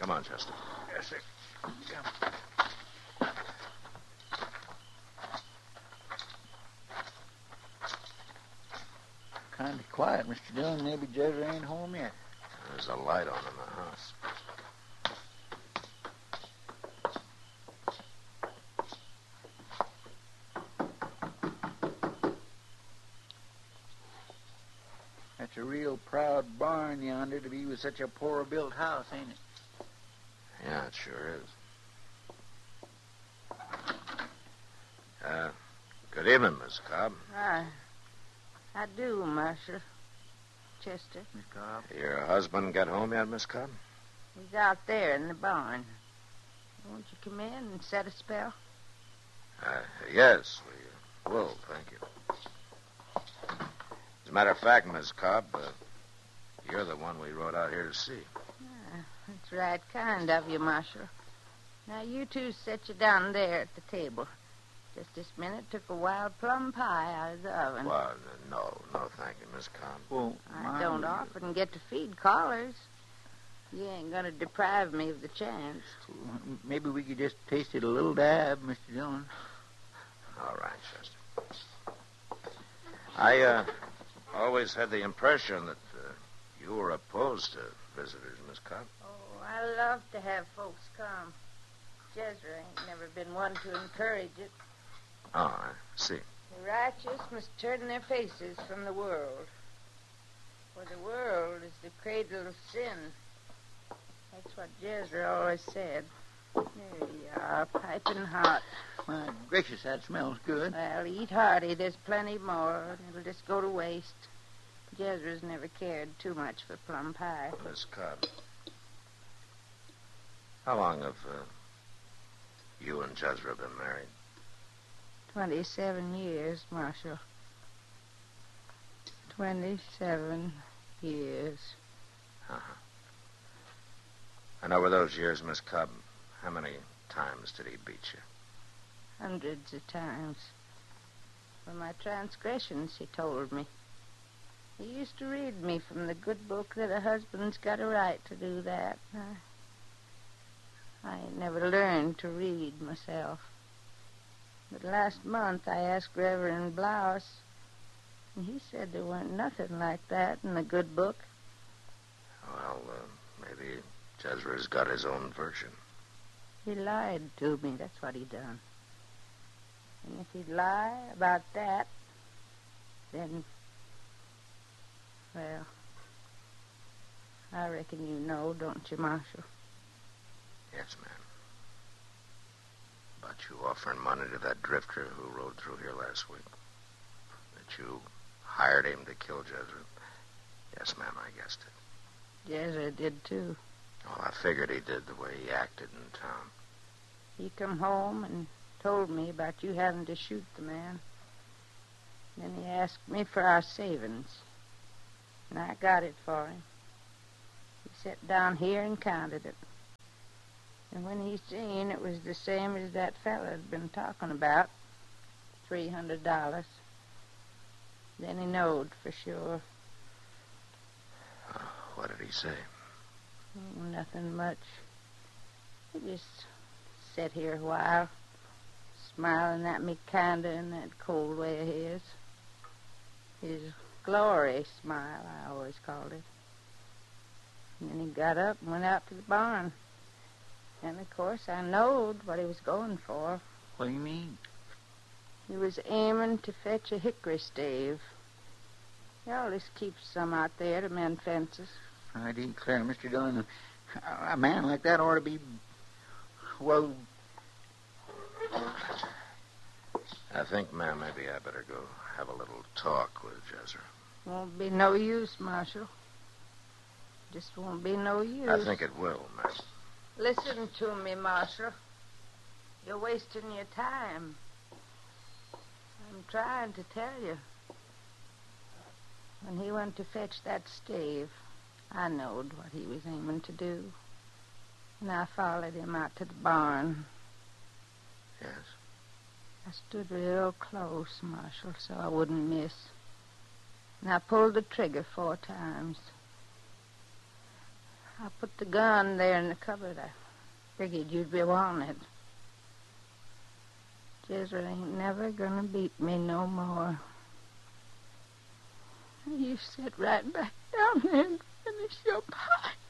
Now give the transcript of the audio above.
Come on, Chester. Yes, sir. Kind of quiet, Mr. Dillon. Maybe Jezra ain't home yet. There's a light on in the house. That's a real proud barn yonder to be with such a poor-built house, ain't it? Yeah, it sure is. Good evening, Miss Cobb. I do, Marshal. Chester. Miss Cobb. Your husband get home yet, Miss Cobb? He's out there in the barn. Won't you come in and set a spell? Yes, we will, thank you. As a matter of fact, Miss Cobb, you're the one we rode out here to see. That's right kind of you, Marshal. Now, you two sit you down there at the table. Just this minute took a wild plum pie out of the oven. Well, no, thank you, Miss Cobb. Well, I don't often get to feed callers. You ain't going to deprive me of the chance. Maybe we could just taste it a little dab, Mr. Dillon. All right, Chester. I always had the impression that you were opposed to visitors, Miss Cobb. Oh, I love to have folks come. Jezra ain't never been one to encourage it. Oh, I see. The righteous must turn their faces from the world. For the world is the cradle of sin. That's what Jezra always said. There you are, piping hot. My gracious, that smells good. Well, eat hearty. There's plenty more, and it'll just go to waste. Jezra's never cared too much for plum pie. Miss Cobb, how long have you and Jezra been married? 27 years, Marshal. 27 years. Uh-huh. And over those years, Miss Cobb, how many times did he beat you? Hundreds of times. For my transgressions, he told me. He used to read me from the good book that a husband's got a right to do that. I ain't never learned to read myself. But last month I asked Reverend Blouse, and he said there weren't nothing like that in the good book. Well, maybe Jezra's got his own version. He lied to me, that's what he done. And if he'd lie about that, then, well, I reckon you know, don't you, Marshal? Yes, ma'am. About you offering money to that drifter who rode through here last week. That you hired him to kill Jezra. Yes, ma'am, I guessed it. Jezra did, too. Well, I figured he did the way he acted in town. He come home and told me about you having to shoot the man. Then he asked me for our savings. And I got it for him. He sat down here and counted it. And when he seen it was the same as that fella had been talking about, $300, then he knowed for sure. What did he say? Oh, nothing much. He just sat here a while, smiling at me kinda in that cold way of his. His glory smile, I always called it. And then he got up and went out to the barn. And, of course, I knowed what he was going for. What do you mean? He was aiming to fetch a hickory stave. He always keeps some out there to mend fences. I declare, Mr. Dillon, a man like that ought to be, well... I think, ma'am, maybe I better go have a little talk with Jezra. Won't be no use, Marshal. Just won't be no use. I think it will, ma'am. Listen to me, Marshal. You're wasting your time. I'm trying to tell you. When he went to fetch that stave, I knowed what he was aiming to do. And I followed him out to the barn. Yes? I stood real close, Marshal, so I wouldn't miss. And I pulled the trigger 4 times. I put the gun there in the cupboard. I figured you'd be wanting it. Jizzle ain't never gonna beat me no more. You sit right back down there and finish your pie.